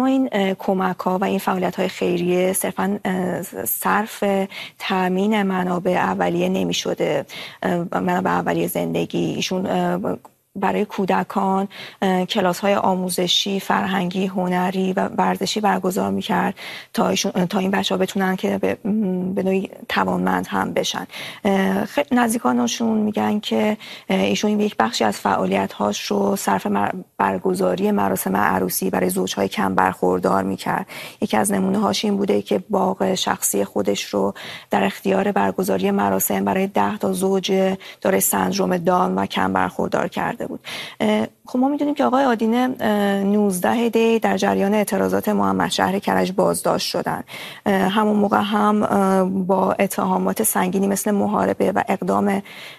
این کمک ها و این فعالیت های خیریه صرفا صرف تامین منابع اولیه نمی شده، منابع اولیه زندگی. ایشون برای کودکان کلاس های آموزشی، فرهنگی، هنری و ورزشی برگزار میکرد تا این بچه ها بتونن که به نوعی توانمند هم بشن. نزدیکانشون میگن که ایشون یک بخشی از فعالیت هاش رو صرف برگزاری مراسم عروسی برای زوجهای کم برخوردار میکرد. یکی از نمونه هاش این بوده که باغ شخصی خودش رو در اختیار برگزاری مراسم برای 10 تا زوج دارای سندرم داون و کم برخوردار کرده بود. خب ما میدونیم که آقای آدینه 19 دی در جریان اعتراضات محمد شهر کرج بازداشت شدن. همون موقع هم با اتهامات سنگینی مثل محاربه و اقدام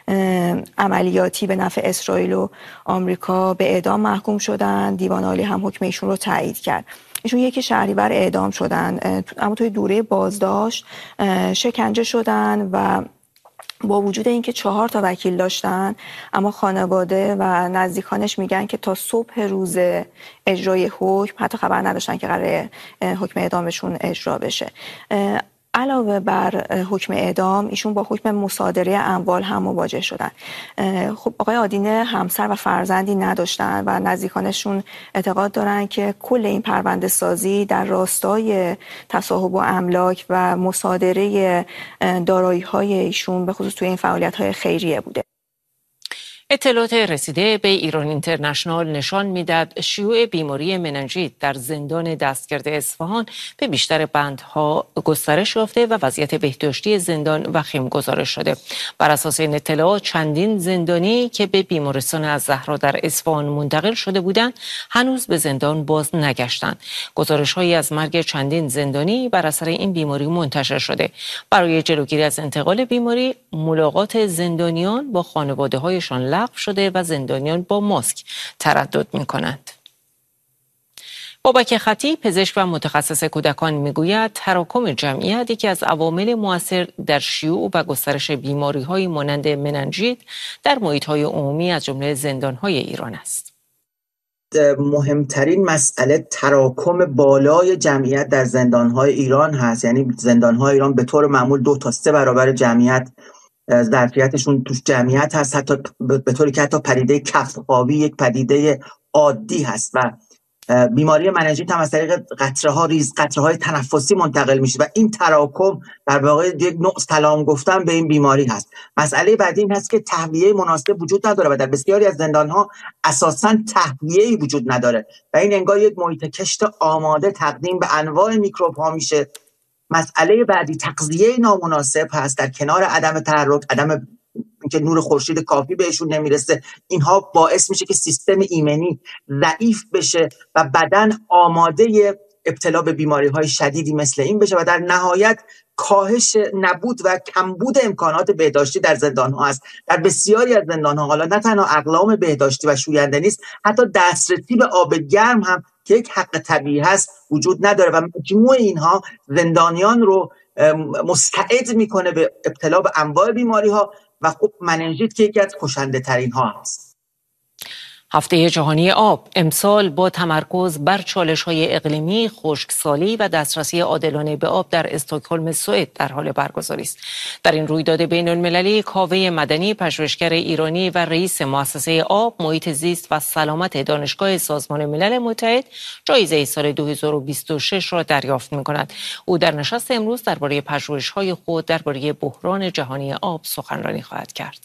عملیاتی به نفع اسرائیل و آمریکا به اعدام محکوم شدن. دیوان عالی هم حکم ایشون رو تایید کرد. ایشون 1 شهریور اعدام شدن، اما توی دوره بازداشت شکنجه شدن و با وجود اینکه 4 تا وکیل داشتن، اما خانواده و نزدیکانش میگن که تا صبح روز اجرای حکم حتی خبر نداشتن که قراره حکم اعدامشون اجرا بشه. علاوه بر حکم اعدام، ایشون با حکم مصادره اموال هم مواجه شدن. خب آقای آدینه همسر و فرزندی نداشتن و نزدیکانشون اعتقاد دارن که کل این پرونده سازی در راستای تصاحب و املاک و مصادره دارایی های ایشون به خصوص توی این فعالیت های خیریه بوده. اطلاعات رسیده به ایران اینترنشنال نشان میدهد شیوع بیماری مننژیت در زندان دستگرد اصفهان به بیشتر بندها گسترش یافته و وضعیت بهداشتی زندان وخیم گزارش شده. بر اساس این اطلاعات چندین زندانی که به بیمارستان الزهرا در اصفهان منتقل شده بودند هنوز به زندان باز نگشتند. گزارش‌هایی از مرگ چندین زندانی بر اثر این بیماری منتشر شده. برای جلوگیری از انتقال بیماری، ملاقات زندانیان با خانواده‌هایشان لغو شده و زندانیان با ماسک تردد می‌کنند. بابک خطی، پزشک و متخصص کودکان، میگوید تراکم جمعیت یکی از عوامل مؤثر در شیوع و گسترش بیماری‌های مانند مننژیت در محیط‌های عمومی از جمله زندان‌های ایران است. مهمترین مسئله تراکم بالای جمعیت در زندان‌های ایران هست. یعنی زندان‌های ایران به طور معمول 2 تا 3 برابر جمعیت ظرفیتشون توش جمعیت هست، حتی به طوری که حتی پدیده کف‌آبی یک پدیده عادی هست و بیماری مننژیت هم از طریق قطره‌های تنفسی منتقل میشه و این تراکم در واقع یک نوع سلام گفتن به این بیماری هست. مسئله بعدی این هست که تهویه مناسب وجود نداره و در بسیاری از زندان‌ها اساساً تهویه‌ای وجود نداره و این انگار یک محیط کشت آماده تقدیم به انواع میکروب‌ها میشه. مسئله بعدی تغذیه نامناسب هست، در کنار عدم تحرک، عدم اینکه نور خورشید کافی بهشون نمیرسه. اینها باعث میشه که سیستم ایمنی ضعیف بشه و بدن آماده ابتلا به بیماری‌های شدیدی مثل این بشه و در نهایت کاهش نبود و کمبود امکانات بهداشتی در زندان‌ها است. در بسیاری از زندان‌ها حالا نه تنها اقلام بهداشتی و شوینده نیست، حتی دسترسی به آب گرم هم که یک حق طبیعی هست وجود نداره و مجموع اینها زندانیان رو مستعد میکنه به ابتلا به انواع بیماری‌ها و خب مننژیت که یکی از کشنده ترین ها هست. هفته جهانی آب امسال با تمرکز بر چالش‌های اقلیمی، خشکسالی و دسترسی عادلانه به آب در استکهلم سوئد در حال برگزاری است. در این رویداد بین‌المللی کاوه مدنی، پژوهشگر ایرانی و رئیس مؤسسه آب، محیط زیست و سلامت دانشگاه سازمان ملل متحد، جایزه سال 2026 را دریافت می‌کند. او در نشست امروز درباره پژوهش‌های خود درباره بحران جهانی آب سخنرانی خواهد کرد.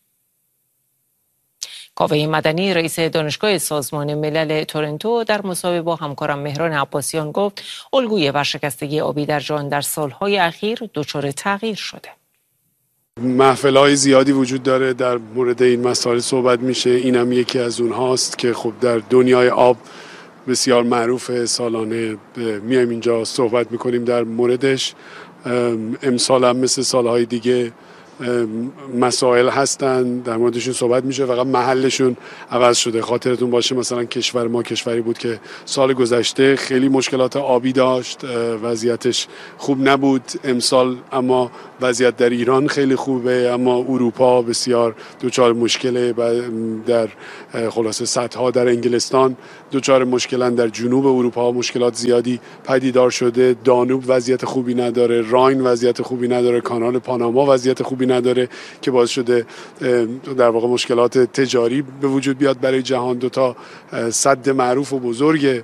کاوه مدنی، رئیس دانشگاه سازمان ملل تورنتو، در مصاحبه با همکارم مهران عباسیان گفت الگوی ورشکستگی آبی در جهان در سالهای اخیر دچار تغییر شده. محفل‌های زیادی وجود داره در مورد این مسائل صحبت میشه. اینم یکی از اونهاست که خب در دنیای آب بسیار معروف، سالانه میایم اینجا صحبت میکنیم در موردش. امسال هم مثل سالهای دیگه مسائل هستن در موردشون صحبت میشه، فقط محلشون عوض شده. خاطرتون باشه مثلا کشور ما کشوری بود که سال گذشته خیلی مشکلات آبی داشت، وضعیتش خوب نبود. امسال اما وضعیت در ایران خیلی خوبه، اما اروپا بسیار دچار مشکله. در خلاصه سدها در انگلستان دچار مشکلن، در جنوب اروپا مشکلات زیادی پدیدار شده. دانوب وضعیت خوبی نداره، راین وضعیت خوبی نداره، کانال پاناما وضعیت خوبی نداره که باعث شده در واقع مشکلات تجاری به وجود بیاد برای جهان. دو تا سد معروف و بزرگ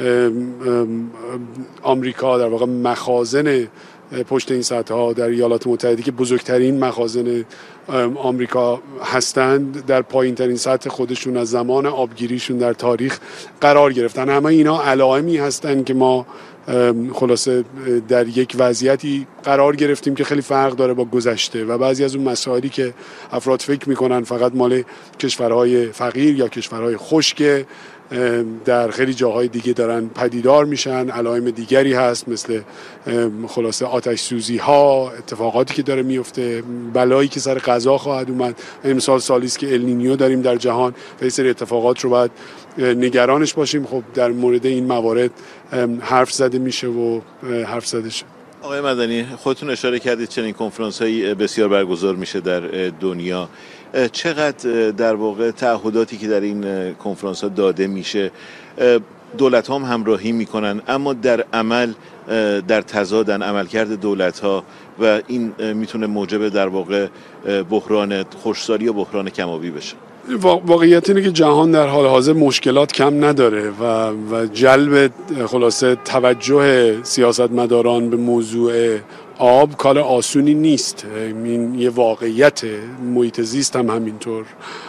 آمریکا در واقع مخازن پشت این سدها در ایالات متحده که بزرگترین مخازن آمریکا هستند، در پایین ترین سطح خودشون از زمان آبگیریشون در تاریخ قرار گرفتن. همه اینا علائمی هستند که ما خلاصه در یک وضعیتی قرار گرفتیم که خیلی فرق داره با گذشته و بعضی از اون مسائلی که افراد فکر میکنن فقط مال کشورهای فقیر یا کشورهای خشک، در خیلی جاهای دیگه دارن پدیدار میشن. علائم دیگری هست مثل خلاصه آتش سوزی ها، اتفاقاتی که داره میفته، بلایی که سر غذا خواهد اومد. امسال سالی است که النینیو داریم در جهان و این سری اتفاقات رو باید نگرانش باشیم. خب در مورد این موارد حرف زده میشه و حرف زده شد. آقای مدنی، خودتون اشاره کردید چنین کنفرانس‌هایی بسیار برگزار میشه در دنیا. چقدر در واقع تعهداتی که در این کنفرانس‌ها داده میشه دولت‌ها هم همراهی میکنن، اما در عمل در تضادن عملکرد دولت‌ها و این میتونه موجب در واقع بحران خشکسالی یا بحران کم‌آبی بشه؟ واقعیت اینه که جهان در حال حاضر مشکلات کم نداره و جلب خلاصه توجه سیاستمداران به موضوع آب کار آسونی نیست. این یه واقعیت. محیط زیست هم همینطور.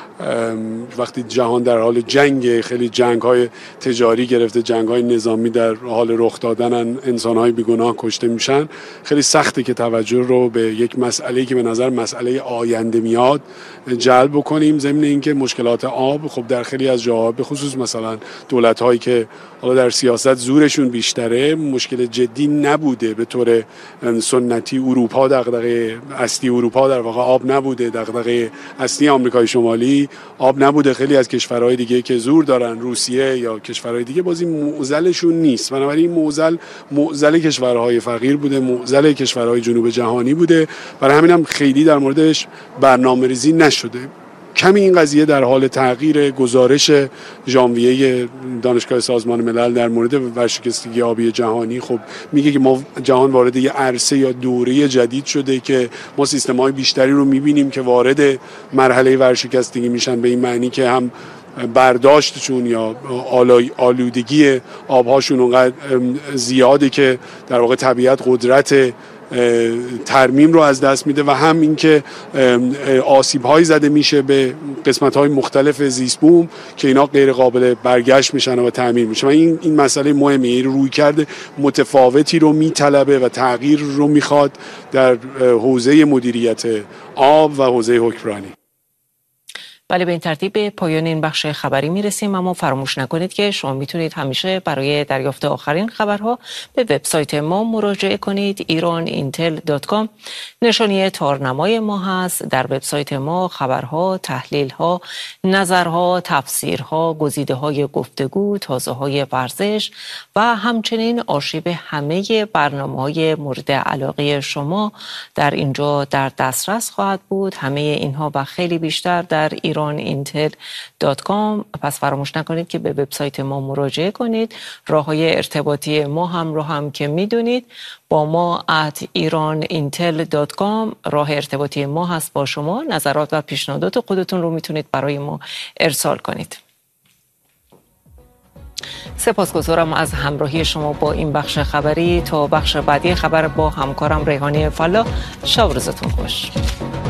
وقتی جهان در حال جنگ، خیلی جنگ‌های تجاری گرفته، جنگ‌های نظامی در حال رخ دادن، انسان‌های بیگناه کشته میشن، خیلی سخته که توجه رو به یک مسئله‌ای که به نظر مسئله آینده میاد جلب بکنیم. ضمن اینکه مشکلات آب خب در خیلی از جاها به خصوص مثلا دولت‌هایی که حالا در سیاست زورشون بیشتره مشکل جدی نبوده به طور سنتی. اروپا دغدغه اصلی اروپا در واقع آب نبوده، دغدغه اصلی آمریکای شمالی آب نبوده. خیلی از کشورهای دیگه که زور دارن، روسیه یا کشورهای دیگه، بازی معضلشون نیست. بنابراین معضل کشورهای فقیر بوده، معضل کشورهای جنوب جهانی بوده. برای همین هم خیلی در موردش برنامه‌ریزی نشده. کمی این قضیه در حال تغییر. گزارش ژانویه دانشگاه سازمان ملل در مورد ورشکستگی آبی جهانی خب میگه که ما جهان وارد یه عرصه یا دوره جدید شده که ما سیستم‌های بیشتری رو می‌بینیم که وارد مرحله ورشکستگی میشن، به این معنی که هم برداشتشون یا آلودگی آبهاشون اونقدر زیاده که در واقع طبیعت قدرت ترمیم رو از دست میده و هم اینکه آسیب‌هایی زده میشه به قسمت‌های مختلف زیست بوم که اینا غیر قابل برگشت میشن و تعمیر میشن. و این مسئله مهمه. رویکرد متفاوتی رو میطلبه و تغییر رو میخواد در حوزه مدیریت آب و حوزه حکمرانی. بله، به این ترتیب به پایان این بخش خبری میرسیم، اما فراموش نکنید که شما میتونید همیشه برای دریافت آخرین خبرها به وبسایت ما مراجعه کنید. iranIntel.com نشانی تارنمای ما هست. در وبسایت ما خبرها، تحلیلها، نظرها، تفسیرها، گزیده‌های گفتگو، تازه‌های ورزش و همچنین آرشیو همه برنامه‌های مورد علاقه شما در اینجا در دسترس خواهد بود. همه اینها و خیلی بیشتر در iranIntel.com. پس فراموش نکنید که به وبسایت ما مراجعه کنید. راه‌های ارتباطی ما هم که میدونید با ما @iranIntel.com راه ارتباطی ما هست با شما. نظرات و پیشنهادات خودتون رو میتونید برای ما ارسال کنید. سپاسگزارم از همراهی شما با این بخش خبری. تا بخش بعدی خبر با همکارم ریحانه فلا. شب روزتون خوش.